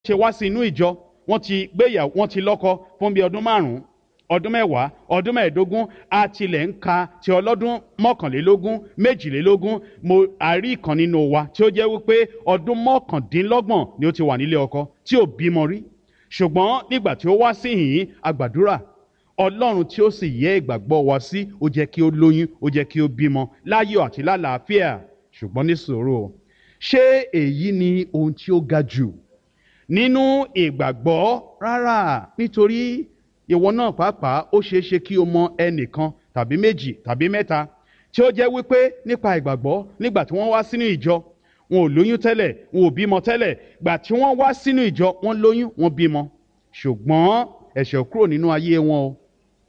ṣe wá sí inú ìjọ, wọ́n ti gbéyàwó, wọ́n ti lọ́kọ fún bí ọdún 5, ọdún 10, ọdún 15, a tilẹ̀ ń ka ti ọlọ́dún 21, 22. A rí ìkan nínú wa tí ó jẹ́ wípé ọdún 29 ni ó ti wà nílé ọkọ tí ò bímọ rí. Ṣùgbọ́n nígbà tí ó wá sí ìhín, a gbàdúrà, Ọlọ́run tí ó sì yẹ ìgbàgbọ́ wa sí, ó jẹ́ kí ó lóyún, ó jẹ́ kí ó bímọ láyọ̀ àti lálàáfíà. Ṣùgbọ́n ní sùúrù, ṣé èyí ni ohun tí ó ga jù nínú ìgbàgbọ́? Rárá, nítorí ìwọ náà pàápàá ó ṣeé ṣe kí o mọ ẹnìkan tàbí méjì tàbí mẹ́ta tí ó jẹ́ wípé nípa ìgbàgbọ́, nígbà tí wọ́n wá sínú ìjọ, wọn ò lóyún tẹ́lẹ̀, wọn ò bímọ tẹ́lẹ̀. Gbà tí wọ́n wá sínú ìjọ, wọ́n lóyún, wọ́n bímọ. Ṣùgbọ́n ẹ̀ṣẹ̀ kúrò nínú ayé wọn o,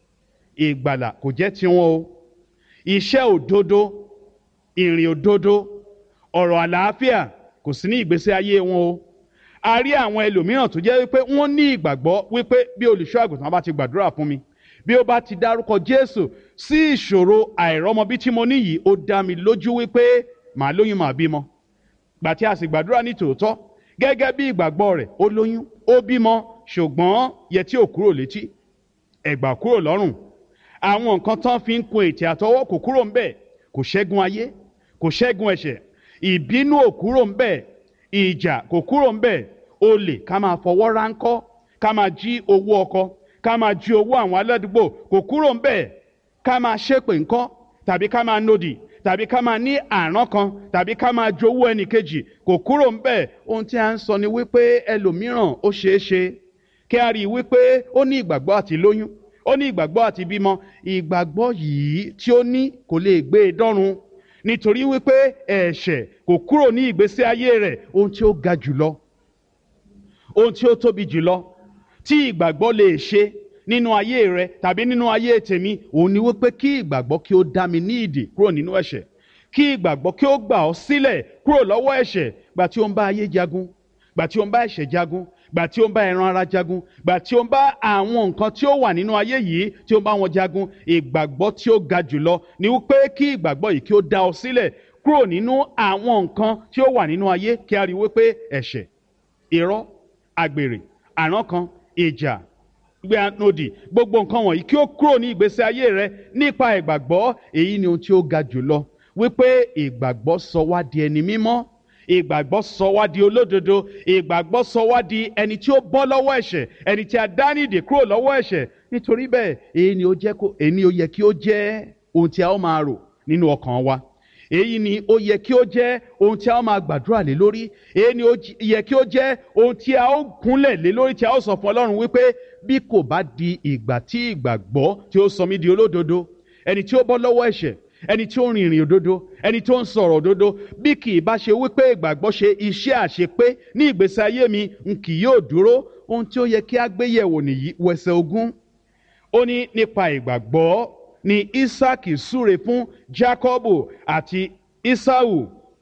ìgbàlà kò jẹ́ tiwọn o, iṣẹ́ òdodo, ìrìn òdodo, ọ̀rọ̀ àlàáfíà kò sí ní ìgbésí ayé wọn o. A rí àwọn ẹlòmíràn tó jẹ́ wípé wọ́n ní ìgbàgbọ́ wípé bí olùṣọ́ àgùntàn bá ti gbàdúrà fún mi, bí ó bá ti dárúkọ Jésù sí ìṣòro àìrọ́mọbí tí mo ní yìí, ó dá mi lójú wípé màá lóyún, màá bímọ. Gbà tí a sì gbàdúrà ní tòótọ́ gẹ́gẹ́ bí ìgbàgbọ́ rẹ̀, ó lóyún, ó bímọ. Ṣùgbọ́n yẹtí ò kúrò létí, ẹ̀gbà kúrò lọ́rùn, àwọn nǹkan tán fi ń kun ètè àtọwọ́ kò kúrò ńbẹ̀, kò ṣẹ́gun ayé, kò ṣẹ́gun ẹ̀ṣẹ̀, ìbínú ò kúrò ńbẹ̀, ìjà kò kúrò ńbẹ̀, olè, ká máa fọwọ́ ráńkọ́, ká máa jí owó ọkọ, ká máa jí owó àwọn aládùúgbò, kò kúrò ńbẹ̀, ká máa ṣépè ńkọ́, tàbí ká máa nòdì, tàbí ká máa ní àrán kan, tàbí ká máa jowó ẹnìkejì, kò kúrò ńbẹ̀. Ohun tí a ń sọ ni wípé ẹlòmíràn ó ṣeé ṣe kí a rí i wípé ó ní ìgbàgbọ́ àti lóyún, ó ní ìgbàgbọ́ àti bímọ. Ìgbàgbọ́ yìí tí ó ní kò lè gbé e dọ́run, nítorí wípé ẹ̀ṣẹ̀ kò kúrò ní ìgbésí ayé rẹ̀. Ohun tí ó ga jùlọ, ohun tí ó tóbi jùlọ tí ìgbàgbọ́ lè ṣe nínú ayé rẹ tàbí nínú ayé tèmi, òun ni wípé kí ìgbàgbọ́ kí ó dá mi ní ìdè kúrò nínú ẹ̀ṣẹ̀, kí ìgbàgbọ́ kí ó gbà ọ́ sílẹ̀ kúrò lọ́wọ́ ẹ̀ṣẹ̀. Gbà tí ó ń bá ayé jagun, gbà tí ó ń bá ẹ̀ṣẹ̀ jagun, gbà tí ó ń bá ẹran ara jagun, gbà tí ó ń bá àwọn nǹkan tí ó wà nínú ayé yìí tí ó ń bá wọn jagun, ìgbàgbọ́ tí ó ga jùlọ ni wípé kí ìgbàgbọ́ yìí kí ó dá ọ sílẹ̀ kúrò nínú àwọn nǹkan tí ó wà nínú ayé. Kí a rí wípé ẹ̀ṣẹ̀, irọ́, àgbèrè, àrankàn, ìjà, gbẹ̀nodì, gbogbo nǹkan wọ̀nyí kí ó kúrò ní ìgbésí ayé rẹ nípa ìgbàgbọ́. Èyí ni ohun tí ó ga jùlọ, wípé ìgbàgbọ́ sọ wá di ẹni mímọ́, ìgbàgbọ́ sọ wá di olódodo, ìgbàgbọ́ sọ wá di ẹni tí ó bọ́ lọ́wọ́ ẹ̀ṣẹ̀, ẹni tí a dá nídè kúrò lọ́wọ́ ẹ̀ṣẹ̀. Nítorí bẹ́ẹ̀, èyí ni ó yẹ kí ó jẹ́ ohun tí a ó máa rò nínú ọkàn wa. Èyí ni ó yẹ kí ó jẹ́ ohun tí a ó máa gbàdúrà lé lórí. Èyí ni ó yẹ kí ó jẹ́ ohun tí a ó kúnlẹ̀ lé lórí, tí a ó sọ fún Ọlọ́run wípé bí kò bá di ìgbà tí ìgbàgbọ́ tí ó sọ mí di olódodo, ẹni tí ó bọ́ lọ́wọ́ ẹ̀ṣẹ̀, ẹni tí ó ń rìnrìn òdodo, ẹni tí ó ń sọ̀rọ̀ òdodo, bí kì í bá ṣe wípé ìgbàgbọ́ ṣe iṣẹ́ àṣepé ní ìgbésí ayé mi, n kì yóò dúró. Ohun tí ó yẹ kí a gbé yẹ̀wò nìyí. Wẹsẹ̀ 20, ó ní nípa ìgbàgbọ́ ni Ísákì súre fún Jákọ́bù àti Ísáù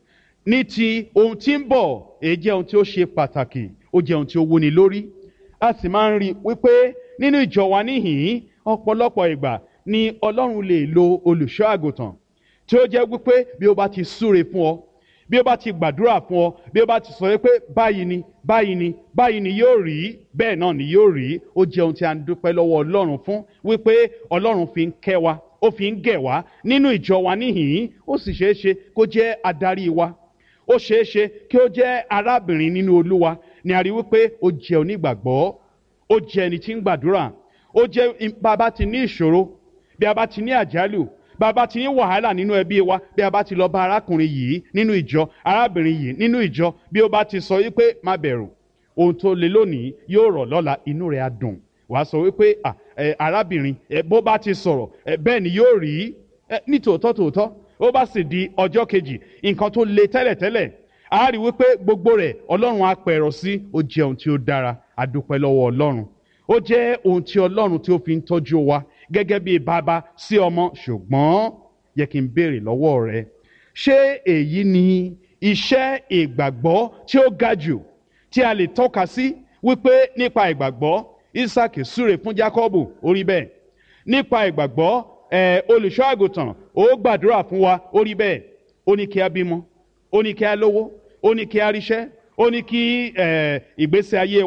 ní ti ohun tí ń bọ̀. Èyí jẹ́ ohun tí ó ṣe pàtàkì, ó jẹ́ ohun tí ó wúni lórí. A sì máa ń rí wípé nínú ìjọ wa níhìn-ín ọ̀pọ̀lọpọ̀ ìgbà ni Ọlọ́run lè lo olùṣọ́ àgùntàn tí ó jẹ́ wípé bí ó bá ti súre fún ọ, bí ó bá ti gbàdúrà fún ọ, bí ó bá ti sọ wípé báyìí ni, báyìí ni, báyìí ni yóò rí, bẹ́ẹ̀ náà ni yóò rí. Ó jẹ́ ohun tí a ń dúpẹ́ lọ́wọ́ Ọlọ́run fún, wípé Ọlọ́run fi ń kẹ́ wa, ó fi ń gẹ̀ wá nínú ìjọ wa níhìn-ín. Ó sì ṣeé ṣe kó jẹ́ adarí wa, ó ṣeé ṣe kí ó jẹ́ arábìnrin nínú Olúwa. Ni a rí wípé ó jẹ́ onígbàgbọ́, ó jẹ́ ẹni tí ń gbàdúrà, ó jẹ́ bàbá ti ní ìṣòro, bí a bá ti ní àjálù, bí a bá ti ní wàhálà nínú ẹbí wa, bí a bá ti lọ bá arákùnrin yìí nínú ìjọ, arábìnrin yìí nínú ìjọ, bí ó bá ti sọ wípé má bẹ̀rù, ohun tó le lónìí yóò rọ̀ lọ́la, inú rẹ̀ á dùn. Wàá sọ wípé arábìnrin, bó bá ti sọ̀rọ̀ bẹ́ẹ̀ ni yóò rí. Ní tòótọ́ ó bá sì di ọjọ́ kejì, nǹkan tó le tẹ́lẹ̀tẹ́lẹ̀, a rí wípé gbogbo rẹ̀ Ọlọ́run á pẹ̀rọ sí. Ó jẹ́ ohun tí ó dára, a dúpẹ́ lọ́wọ́ Ọlọ́run. Ó jẹ́ ohun tí Ọlọ́run tí ó fi ń tọ́jú wa gẹ́gẹ́ bí bàbá sí ọmọ. Ṣùgbọ́n yẹ kí n béèrè lọ́wọ́ rẹ, ṣé èyí ni iṣẹ́ ìgbàgbọ́ tí ó ga jù tí a lè tọ́ka sí wípé nípa ìgbàgbọ́ Ísákì súre fún Jákọ́bù, ó rí bẹ́ẹ̀. Nípa ìgbàgbọ́ olùṣọ́ àgùntàn ó gbàdúrà fún wa, ó rí bẹ́ẹ̀. Ó ní kí a bímọ, ó ní kí a lówó, ó ní kí a ríṣẹ́, ó ní kí ìgbésí ayé